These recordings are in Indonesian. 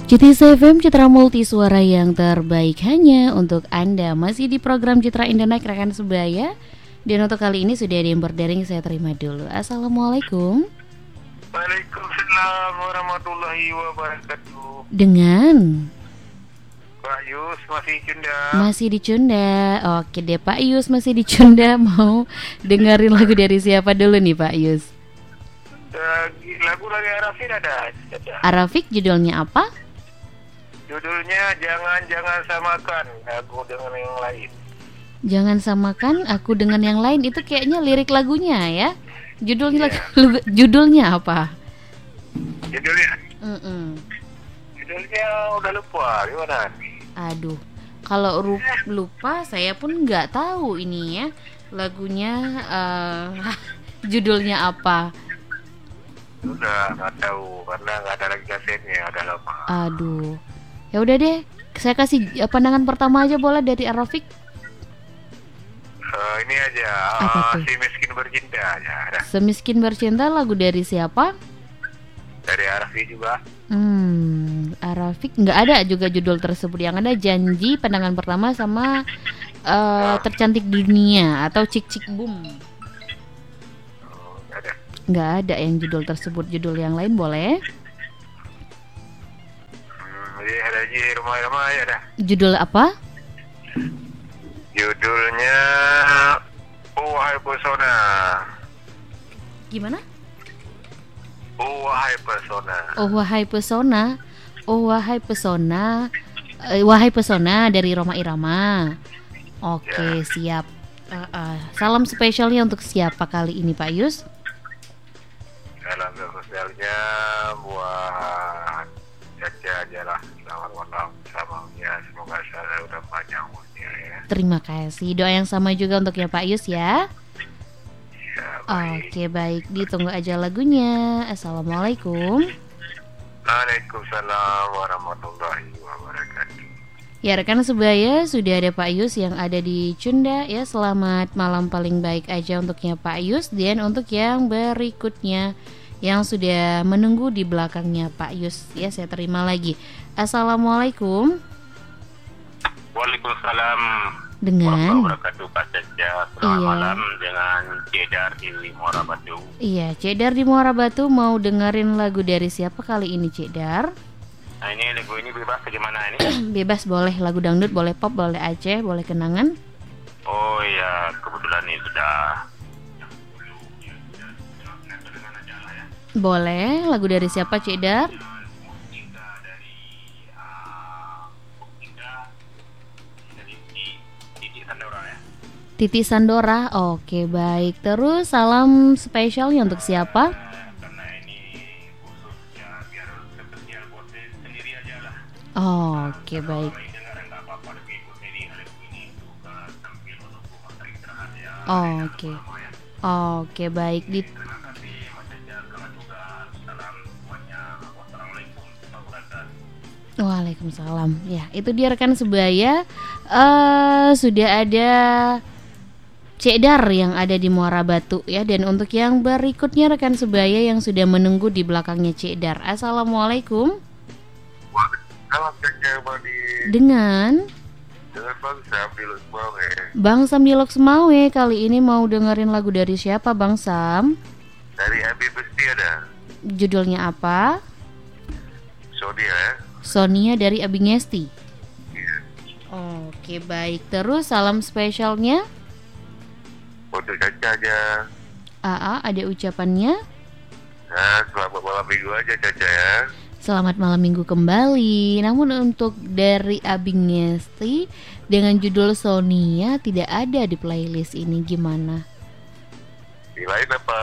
CTS FM, Citra Multi Suara yang terbaik hanya untuk Anda. Masih di program Citra Indonesia rekan sebaya. Dan untuk kali ini sudah ada yang berdaring, saya terima dulu. Assalamualaikum. Waalaikumsalam warahmatullahi wabarakatuh. Dengan Pak Yus masih Cunda. Masih di Cunda. Oke deh Pak Yus, masih di Cunda. Mau dengerin lagu dari siapa dulu nih Pak Yus? Lagu dari Arafik ada. Arafik, judulnya apa? Judulnya Jangan Samakan Aku Dengan Yang Lain. Jangan samakan aku dengan yang lain. Itu kayaknya lirik lagunya ya. Judulnya Iya. judulnya apa? Judulnya Mm-mm. Judulnya udah lupa. Gimana? Aduh, kalau lupa saya pun nggak tahu ini ya lagunya judulnya apa. Udah nggak tahu karena nggak ada lagi kasetnya, udah lama. Aduh, ya udah deh, saya kasih pandangan pertama aja boleh dari Arafik. Ini aja. Apa tuh? Si Miskin Bercinta aja. Ada. Semiskin Bercinta, lagu dari siapa? Dari Arafik juga. Arafik nggak ada juga judul tersebut. Yang ada Janji, pandangan pertama sama Tercantik Dunia atau Cik Cik Boom. Nggak ada. Nggak ada yang judul tersebut. Judul yang lain boleh. Jadi ada Ji Rumah ya dah. Judul apa? Judulnya Oh Wahai Pesona. Gimana? Oh Wahai Pesona. Oh Wahai Pesona. Oh Wahai Pesona. Wahai Pesona dari Roma Irama. Oke, siap. Salam spesialnya untuk siapa kali ini Pak Yus? Salam sosialnya buat Caca aja lah. Selamat malam samanya. Semoga saya udah panjang umurnya ya. Terima kasih. Doa yang sama juga untuk ya Pak Yus ya. Ya, baik. Oke, baik. Ditunggu aja lagunya. Assalamualaikum. Waalaikumsalam warahmatullahi wabarakatuh. Ya rekan sebaya, sudah ada Pak Yus yang ada di Cunda ya. Selamat malam paling baik aja untuknya Pak Yus. Dan untuk yang berikutnya yang sudah menunggu di belakangnya Pak Yus ya, saya terima lagi. Assalamualaikum. Waalaikumsalam Dengan warahmatullahi wabarakatuh Pak Caca. Selamat Iya. malam dengan Cedar di Muara Batu. Iya, Cedar di Muara Batu mau dengerin lagu dari siapa kali ini Cedar? Nah ini lagu ini bebas bagaimana ini? Bebas, boleh lagu dangdut, boleh pop, boleh Aceh, boleh kenangan. Oh ya, kebetulan ini sudah. Boleh, lagu dari siapa Cedar? Titi Sandora. Oke, baik. Terus salam spesialnya untuk siapa? Karena ini khususnya biar spesial buat saya sendiri aja lah. Oke, baik. Kalau dengar nggak apa-apa lebih ikut sendiri lagu ini juga sambil menunggu masa istirahat ya. Oke. Oke, baik. Terima kasih Mas Caca selamat juga. Salam semuanya. Wassalamualaikum warahmatullahi wabarakatuh. Waalaikumsalam. Ya, itu dia rekan sebaya. Sudah ada Cedar yang ada di Muara Batu ya. Dan untuk yang berikutnya rekan sebaya yang sudah menunggu di belakangnya Cedar. Assalamualaikum. Salam Caca Badi Dengan dengan Bang Sam di Lusbawe. Bang Sam di Lok Semawe. Kali ini mau dengerin lagu dari siapa Bang Sam? Dari Abi Besti ada. Judulnya apa? Sodia ya. Sonia dari Abi Ngesti. Iya. Oke, baik. Terus salam spesialnya Untuk Caca aja. AA, ada ucapannya. Nah, selamat malam minggu aja Caca ya. Selamat malam minggu kembali. Namun untuk dari Abi Ngesti dengan judul Sonia tidak ada di playlist ini, gimana? Di lain apa?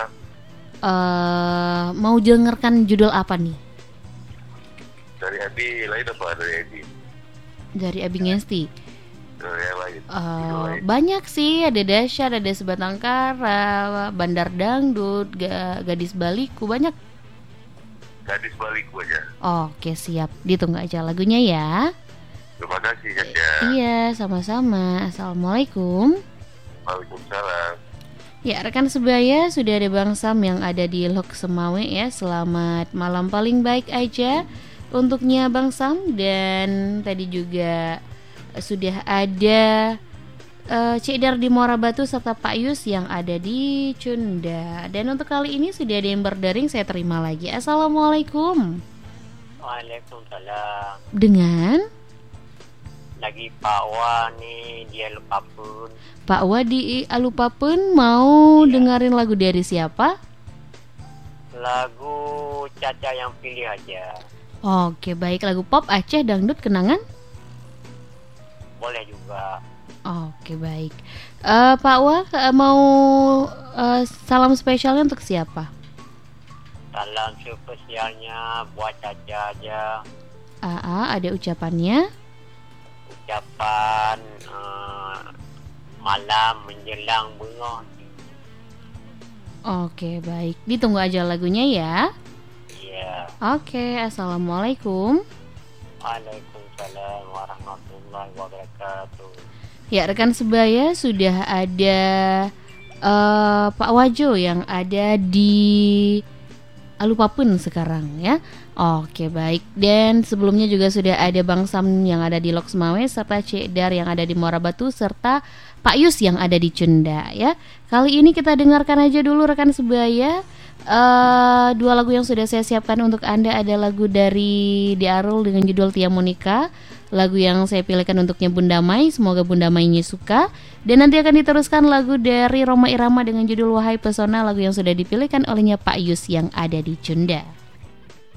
Mau dengarkan judul apa nih? Dari Abi lain apa? Dari Abi. Dari Abi Ngesti. Yang lain. Judul lain. Banyak sih, ada Dahsyat, ada Sebatang Kara, Bandar Dangdut, Gadis Baliku, banyak. Gadis Baliku aja. Oke, siap. Ditunggu aja lagunya ya. Terima kasih Caca. Iya, sama-sama. Assalamualaikum. Waalaikumsalam. Ya, rekan sebaya, sudah ada Bang Sam yang ada di Lok Semawe ya. Selamat malam paling baik aja untuknya Bang Sam, dan tadi juga sudah ada Cik Dar di Muara Batu serta Pak Yus yang ada di Cunda. Dan untuk kali ini sudah ada yang berdaring, saya terima lagi. Assalamualaikum. Waalaikumsalam. Dengan Lagi Pak Wa nih, dia lupa pun. Pak Wadi Alupapen, mau dengerin lagu dari siapa? Lagu Caca yang pilih aja. Oke, baik, lagu pop, Aceh, dangdut, kenangan? Boleh juga. Oke, baik. Pak Wa mau salam spesialnya untuk siapa? Salam spesialnya buat Caca aja. Ada ucapannya. Ucapan malam menjelang bunga. Oke, baik. Ditunggu aja lagunya ya. Iya. Oke, assalamualaikum. Waalaikumsalam warahmatullahi wabarakatuh. Ya, rekan sebaya, sudah ada Pak Wajo yang ada di Alupapen sekarang ya. Oke, baik. Dan sebelumnya juga sudah ada Bang Sam yang ada di Lok Semawe, serta Cik Dar yang ada di Muara Batu, serta Pak Yus yang ada di Cunda ya. Kali ini kita dengarkan aja dulu rekan sebaya, dua lagu yang sudah saya siapkan untuk Anda. Ada lagu dari Di Arul dengan judul Tia Monika, lagu yang saya pilihkan untuknya Bunda Mai, semoga Bunda Mainya suka. Dan nanti akan diteruskan lagu dari Roma Irama dengan judul Wahai Pesona, lagu yang sudah dipilihkan olehnya Pak Yus yang ada di Cunda.